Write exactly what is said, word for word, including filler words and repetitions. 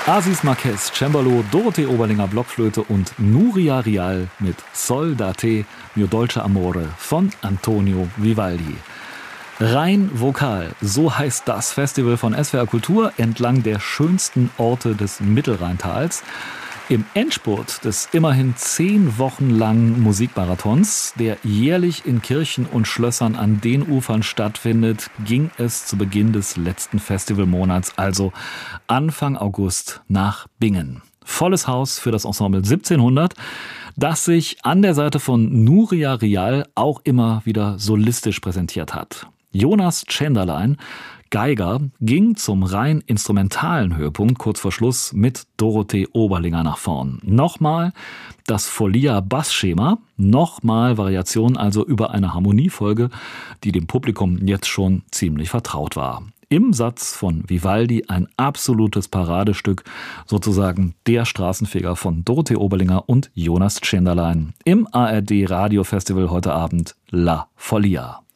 Asis Marquez, Cembalo, Dorothee Oberlinger, Blockflöte und Nuria Rial mit Sol da te, mio dolce amore von Antonio Vivaldi. Rein vokal, so heißt das Festival von S W R Kultur entlang der schönsten Orte des Mittelrheintals. Im Endspurt des immerhin zehn Wochen langen Musikmarathons, der jährlich in Kirchen und Schlössern an den Ufern stattfindet, ging es zu Beginn des letzten Festivalmonats, also Anfang August, nach Bingen. Volles Haus für das Ensemble siebzehnhundert, das sich an der Seite von Nuria Rial auch immer wieder solistisch präsentiert hat. Jonas Schenderlein, Geiger, ging zum rein instrumentalen Höhepunkt kurz vor Schluss mit Dorothee Oberlinger nach vorn. Nochmal das Folia-Bassschema, nochmal Variationen also über eine Harmoniefolge, die dem Publikum jetzt schon ziemlich vertraut war. Im Satz von Vivaldi ein absolutes Paradestück, sozusagen der Straßenfeger von Dorothee Oberlinger und Jonas Schenderlein. Im A R D Radiofestival heute Abend La Folia.